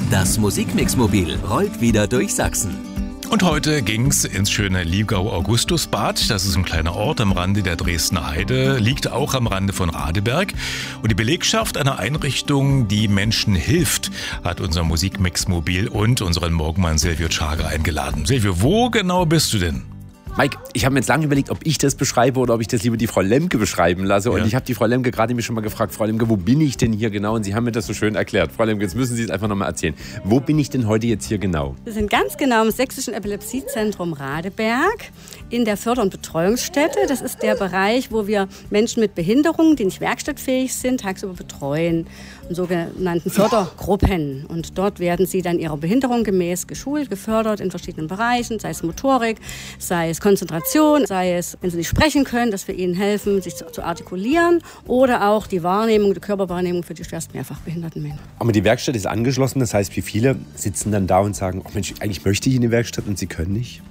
Das Musikmix-Mobil rollt wieder durch Sachsen. Und heute ging's ins schöne Liegau-Augustusbad. Das ist ein kleiner Ort am Rande der Dresdner Heide, liegt auch am Rande von Radeberg. Und die Belegschaft einer Einrichtung, die Menschen hilft, hat unser Musikmix-Mobil und unseren Morgenmann Silvio Chaga eingeladen. Silvio, wo genau bist du denn? Mike, ich habe mir jetzt lange überlegt, ob ich das beschreibe oder ob ich das lieber die Frau Lemke beschreiben lasse. Und ich habe die Frau Lemke gerade mich schon mal gefragt, Frau Lemke, wo bin ich denn hier genau? Und Sie haben mir das so schön erklärt. Frau Lemke, jetzt müssen Sie es einfach nochmal erzählen. Wo bin ich denn heute jetzt hier genau? Wir sind ganz genau im Sächsischen Epilepsiezentrum Radeberg in der Förder- und Betreuungsstätte. Das ist der Bereich, wo wir Menschen mit Behinderungen, die nicht werkstattfähig sind, tagsüber betreuen. In sogenannten Fördergruppen. Und dort werden sie dann ihrer Behinderung gemäß geschult, gefördert in verschiedenen Bereichen, sei es Motorik, sei es Konzentration, sei es, wenn sie nicht sprechen können, dass wir ihnen helfen, sich zu artikulieren oder auch die Wahrnehmung, die Körperwahrnehmung für die schwerst mehrfach behinderten Menschen. Aber die Werkstatt ist angeschlossen, das heißt, wie viele sitzen dann da und sagen, oh Mensch, eigentlich möchte ich in die Werkstatt und sie können nicht?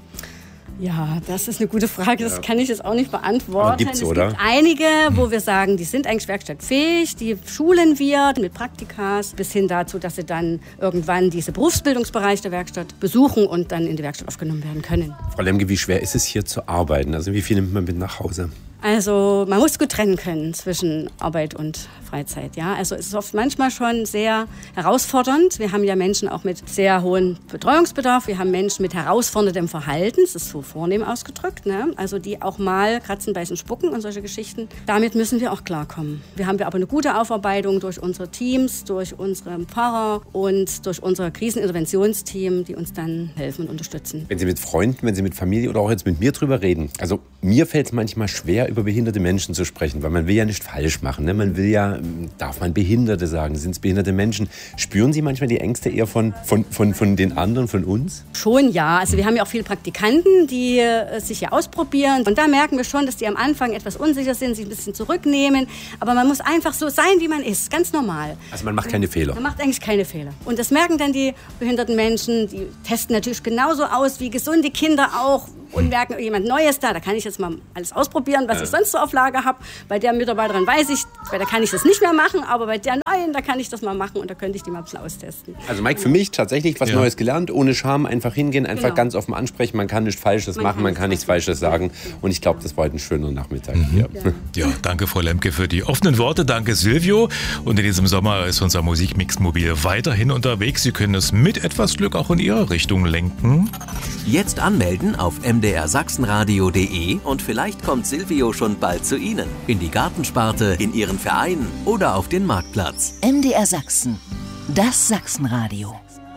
Ja, das ist eine gute Frage. Das kann ich jetzt auch nicht beantworten. Aber gibt's, oder? Es gibt einige, wo wir sagen, die sind eigentlich werkstattfähig. Die schulen wir mit Praktikas bis hin dazu, dass sie dann irgendwann diese Berufsbildungsbereich der Werkstatt besuchen und dann in die Werkstatt aufgenommen werden können. Frau Lemke, wie schwer ist es hier zu arbeiten? Also wie viel nimmt man mit nach Hause? Also man muss gut trennen können zwischen Arbeit und Freizeit. Ja? Also es ist oft manchmal schon sehr herausfordernd. Wir haben ja Menschen auch mit sehr hohem Betreuungsbedarf. Wir haben Menschen mit herausforderndem Verhalten, das ist so vornehm ausgedrückt. Ne? Also die auch mal kratzen, beißen, spucken und solche Geschichten. Damit müssen wir auch klarkommen. Wir haben aber eine gute Aufarbeitung durch unsere Teams, durch unsere Pfarrer und durch unser Kriseninterventionsteam, die uns dann helfen und unterstützen. Wenn Sie mit Freunden, wenn Sie mit Familie oder auch jetzt mit mir drüber reden, also mir fällt es manchmal schwer, über behinderte Menschen zu sprechen, weil man will ja nicht falsch machen. Ne? Man will ja, darf man Behinderte sagen, sind es behinderte Menschen? Spüren Sie manchmal die Ängste eher von den anderen, von uns? Schon ja, also wir haben ja auch viele Praktikanten, die sich hier ausprobieren und da merken wir schon, dass die am Anfang etwas unsicher sind, sich ein bisschen zurücknehmen, aber man muss einfach so sein, wie man ist, ganz normal. Also man macht keine Fehler? Man macht eigentlich keine Fehler. Und das merken dann die behinderten Menschen, die testen natürlich genauso aus wie gesunde Kinder auch, und merken, jemand Neues da kann ich jetzt mal alles ausprobieren, was ich sonst so auf Lager habe. Bei der Mitarbeiterin weiß ich, bei der kann ich das nicht mehr machen, aber bei der Neuen, da kann ich das mal machen und da könnte ich die mal ein bisschen austesten. Also Mike, für mich tatsächlich was Neues gelernt, ohne Scham, einfach hingehen, einfach ganz offen ansprechen, man kann nichts Falsches machen, man kann nichts Falsches sagen und ich glaube, das war heute ein schöner Nachmittag hier. Ja, danke Frau Lemke für die offenen Worte, danke Silvio und in diesem Sommer ist unser Musikmix-Mobil weiterhin unterwegs. Sie können es mit etwas Glück auch in Ihre Richtung lenken. Jetzt anmelden auf mdrsachsenradio.de und vielleicht kommt Silvio schon bald zu Ihnen. In die Gartensparte, in Ihren Verein oder auf den Marktplatz. MDR Sachsen, das Sachsenradio.